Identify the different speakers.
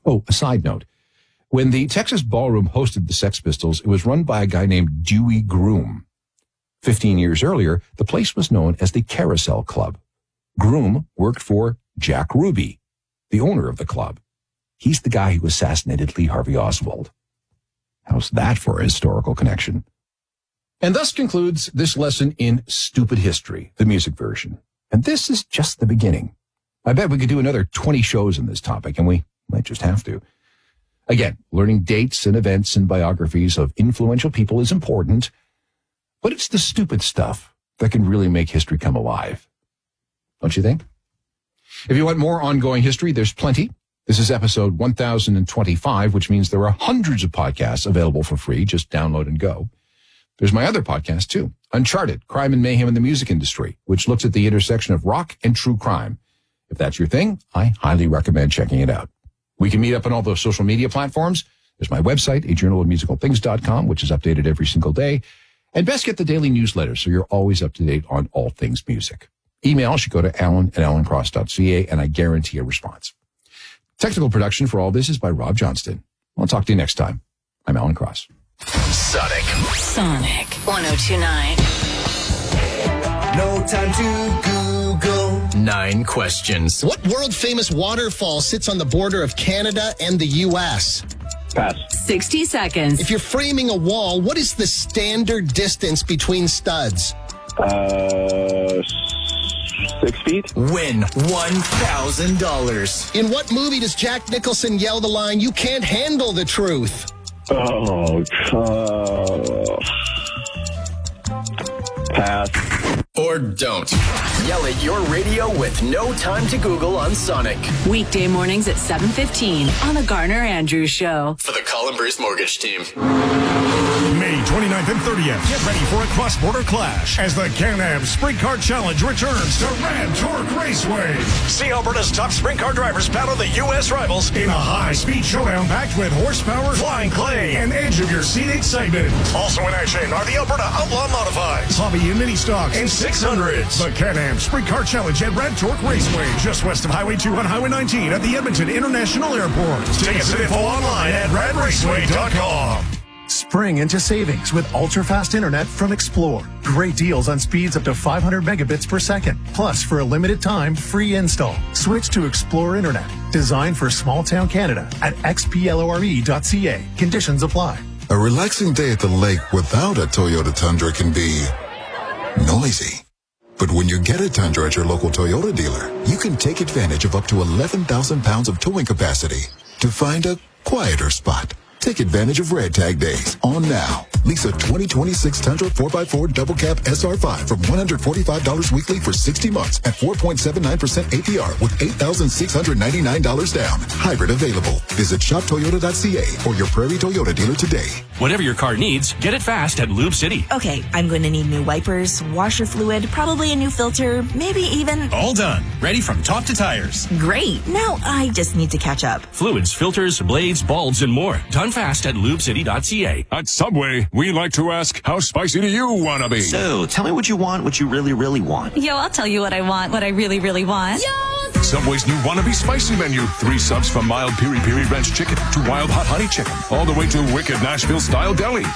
Speaker 1: Oh, a side note. When the Texas Ballroom hosted the Sex Pistols, it was run by a guy named Dewey Groom. 15 years earlier, the place was known as the Carousel Club. Groom worked for Jack Ruby, the owner of the club. He's the guy who assassinated Lee Harvey Oswald. How's that for a historical connection? And thus concludes this lesson in Stupid History, the music version. And this is just the beginning. I bet we could do another 20 shows on this topic, and we might just have to. Again, learning dates and events and biographies of influential people is important, but it's the stupid stuff that can really make history come alive. Don't you think? If you want more ongoing history, there's plenty. This is episode 1025, which means there are hundreds of podcasts available for free. Just download and go. There's my other podcast, too, Uncharted, Crime and Mayhem in the Music Industry, which looks at the intersection of rock and true crime. If that's your thing, I highly recommend checking it out. We can meet up on all those social media platforms. There's my website, ajournalofmusicalthings.com, which is updated every single day. And best get the daily newsletter so you're always up to date on all things music. Email should go to alan@alancross.ca, and I guarantee a response. Technical production for all this is by Rob Johnston. I'll talk to you next time. I'm Alan Cross.
Speaker 2: Sonic 102.9.
Speaker 3: No time to Google.
Speaker 2: 9 questions.
Speaker 4: What world-famous waterfall sits on the border of Canada and the U.S.?
Speaker 3: Pass.
Speaker 5: 60 seconds.
Speaker 4: If you're framing a wall, what is the standard distance between studs?
Speaker 3: 6 feet.
Speaker 2: Win $1,000.
Speaker 4: In what movie does Jack Nicholson yell the line, "You can't handle the truth"?
Speaker 3: Pass.
Speaker 2: Or don't. Yell at your radio with No Time to Google on Sonic.
Speaker 5: Weekday mornings at 7:15 on The Garner Andrews Show.
Speaker 2: For the Colin Bruce Mortgage Team.
Speaker 6: May 29th and 30th. Get ready for a cross-border clash as the Can-Am Sprint Car Challenge returns to Rad Torque Raceway. See Alberta's top sprint car drivers battle the U.S. rivals in a high-speed showdown packed with horsepower, flying clay, and edge-of-your-seat excitement. Also in action are the Alberta Outlaw Modifieds, Hobby and Mini Stocks, and 600s. The Can-Am Sprint Car Challenge at Rad Torque Raceway, just west of Highway 2 on Highway 19 at the Edmonton International Airport. Tickets and info online at radraceway.com.
Speaker 7: Spring into savings with ultra-fast internet from Explore. Great deals on speeds up to 500 megabits per second. Plus, for a limited time, free install. Switch to Explore Internet. Designed for small-town Canada at xplore.ca. Conditions apply.
Speaker 8: A relaxing day at the lake without a Toyota Tundra can be noisy. But when you get a Tundra at your local Toyota dealer, you can take advantage of up to 11,000 pounds of towing capacity to find a quieter spot. Take advantage of Red Tag Days on now. Lease a 2026 Tundra 4x4 Double Cab SR5 from $145 weekly for 60 months at 4.79% APR with $8,699 down. Hybrid available. Visit shoptoyota.ca or your Prairie Toyota dealer today.
Speaker 9: Whatever your car needs, get it fast at Lube City.
Speaker 10: Okay, I'm going to need new wipers, washer fluid, probably a new filter, maybe even...
Speaker 9: All done. Ready from top to tires.
Speaker 10: Great. Now I just need to catch up.
Speaker 9: Fluids, filters, blades, bulbs, and more. Done fast at lubecity.ca.
Speaker 11: At Subway, we like to ask, how spicy do you want to be?
Speaker 12: So, tell me what you want, what you really, really want.
Speaker 13: Yo, I'll tell you what I want, what I really, really want.
Speaker 11: Yo! Subway's new Wannabe Spicy menu. 3 subs from mild piri-piri ranch chicken to wild hot honey chicken, all the way to wicked Nashville-style deli.